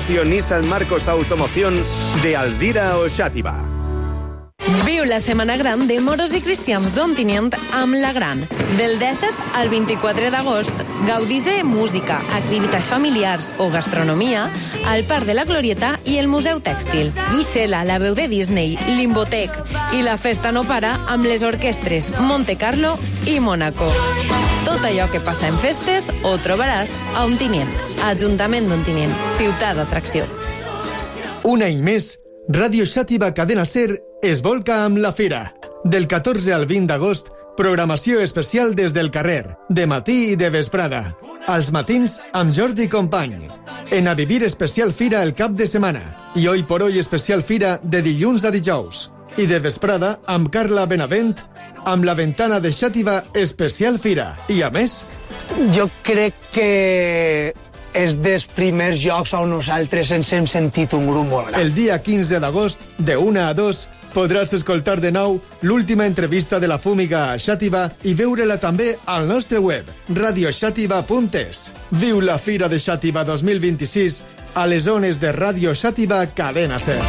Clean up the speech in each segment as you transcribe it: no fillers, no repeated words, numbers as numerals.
Socio Nissan Marcos Automoción de Alzira o Xàtiva. Viu la Setmana Gran de Moros i Cristians d'Ontinyent amb La Gran. Del 17 al 24 d'agost, gaudís de música, activitats familiars o gastronomia al Parc de la Glorieta i el Museu Tèxtil. Gisela, la veu de Disney, Limbotec i la festa no para amb les orquestres Monte Carlo i Mónaco. Tot allò que passa en festes ho trobaràs a Ontinyent. Ajuntament d'Ontinyent, ciutat d'atracció. Un any més, Ràdio Xàtiva Cadena Ser es volca amb la fira. Del 14 al 20 d'agost, programació especial des del carrer, de matí i de vesprada. Als matins, amb Jordi Company. En A Vivir especial fira el cap de setmana. I Hoy por Hoy especial fira de dilluns a dijous. I de vesprada, amb Carla Benavent, amb la ventana de Xàtiva especial fira. I a més... Jo crec que és dels primers jocs on nosaltres ens hem sentit un grup molt gran. El dia 15 d'agost, de 1 a 2, podràs escoltar de nou l'última entrevista de la Fúmiga a Xàtiva i veure-la també al nostre web, radioxàtiva.es. Viu la Fira de Xàtiva 2026 a les zones de Ràdio Xàtiva Cadena Ser.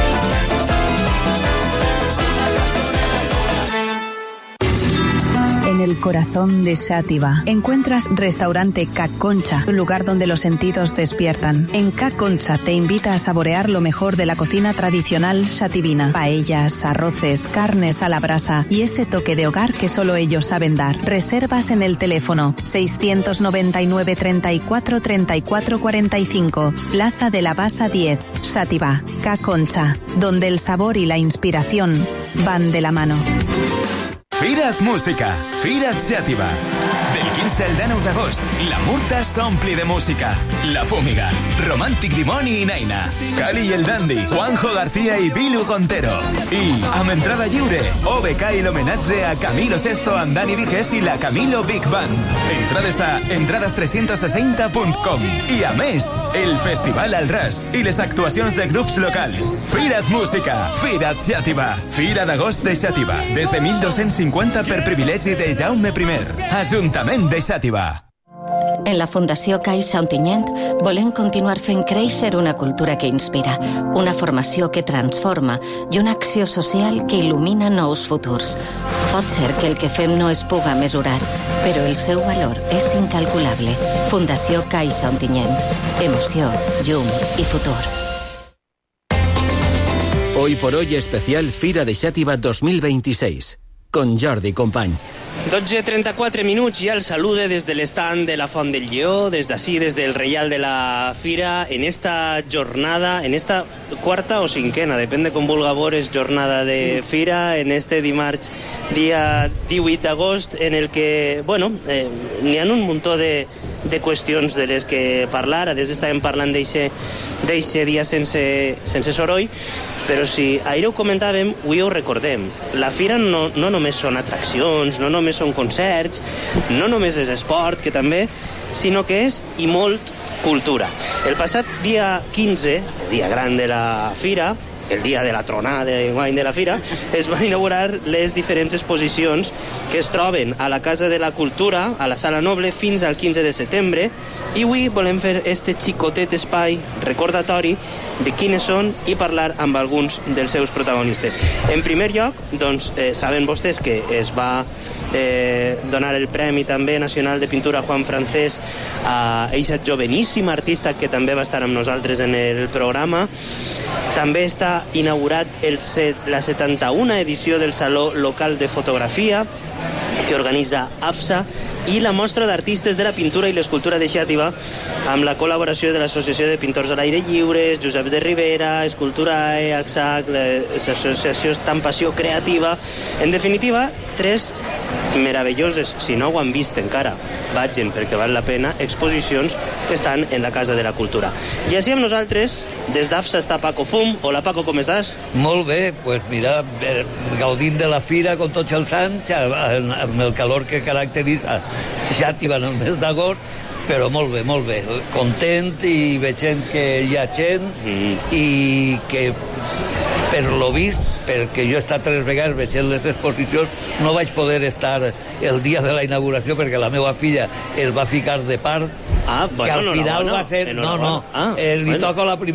En el corazón de Xàtiva encuentras Restaurante Ca Concha, un lugar donde los sentidos despiertan. En Ca Concha te invita a saborear lo mejor de la cocina tradicional xativina. Paellas, arroces, carnes a la brasa y ese toque de hogar que solo ellos saben dar. Reservas en el teléfono 699 34 34 45, Plaza de la Basa 10, Xàtiva. Ca Concha, donde el sabor y la inspiración van de la mano. Fira't Música, Fira't Xàtiva. Del 15 al 19 d'agost, la Murta s'ompli de música. La Fúmiga, Romàntic Dimoni i Naina, Cali i el Dandy, Juanjo García i Bilu Contero. I, amb entrada lliure, OBK i l'homenatge a Camilo Sesto amb Dani Viges i la Camilo Big Band. Entrades a entrades360.com. I a més, el Festival al Ras i les actuacions de grups locals. Fira't Música, Fira't Xàtiva. Fira d'agost de Xàtiva, des de 1250 per privilegi de Jaume I. Ajuntament de Xàtiva. En la Fundació Caixa Ontinyent volem continuar fent créixer una cultura que inspira, una formació que transforma i una acció social que il·lumina nous futurs. Pot ser que el que fem no es puga mesurar, però el seu valor és incalculable. Fundació Caixa Ontinyent. Emoció, llum i futur. Hoy por Hoy especial Fira de Xàtiva 2026. Con Jordi Company. 12:34 minuts i el salude des de l'estand de la Font del Lleó, des d'ací, des del Reial de la Fira, en esta jornada, en esta quarta o cinquena, depèn de com vulga veure's, jornada de Fira, en este dimarts, dia 18 d'agost, en el que, bueno, n'hi ha un muntó de qüestions de les que parlar. A des estàvem parlant d'eixe dia sense soroll, però si ahir ho comentàvem, avui ho recordem. La Fira no només són atraccions, no només són concerts, no només és esport, que també, sinó que és, i molt, cultura. El passat dia 15, el dia gran de la Fira, el dia de la tronada de la Fira, es van inaugurar les diferents exposicions que es troben a la Casa de la Cultura, a la Sala Noble, fins al 15 de setembre, i avui volem fer este xicotet espai recordatori de quines són i parlar amb alguns dels seus protagonistes. En primer lloc, doncs, saben vostès que es va donar el Premi també Nacional de Pintura Juan Francés a eixa joveníssima artista que també va estar amb nosaltres en el programa. També està inaugurat la 71a edició del Saló Local de Fotografia que organitza AFSA i la mostra d'artistes de la pintura i l'escultura de Xàtiva amb la col·laboració de l'Associació de Pintors a l'Aire Lliure, Josep de Rivera, Esculturae, AXAC, l'Associació Estampació Creativa. En definitiva, 3 meravelloses, si no ho han vist encara, vagin perquè val la pena, exposicions que estan en la Casa de la Cultura. I així amb nosaltres, des d'AFSA està Paco Fum. Hola Paco, com estàs? Molt bé, pues mira, gaudint de la Fira com tots els anys, amb el calor que caracteritza Xàtiva en el mes d'agost, però molt bé, content i veient que hi ha gent i que per lo vist, perquè jo he estat 3 vegades veient les exposicions, no vaig poder estar el dia de la inauguració perquè la meva filla es va ficar de part, que al final va ser... No, li toca la primera